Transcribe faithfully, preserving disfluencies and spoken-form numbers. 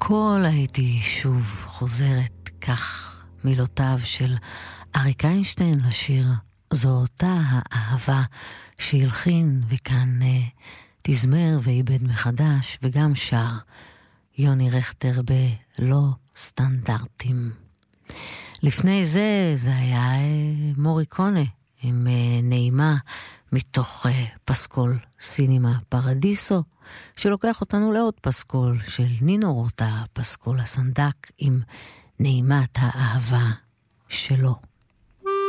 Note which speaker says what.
Speaker 1: הכל הייתי שוב חוזרת, כך מילותיו של אריק איינשטיין לשיר זו אותה האהבה שהלחין וכאן uh, תזמר ואיבד מחדש וגם שר יוני רכטר בלא סטנדרטים. לפני זה זה היה uh, מוריקונה עם uh, נעימה מתוך uh, פסקול סינימה פרדיסו, שלוקח אותנו לעוד פסקול של נינו רוטה, פסקול הסנדק עם נעימת האהבה שלו.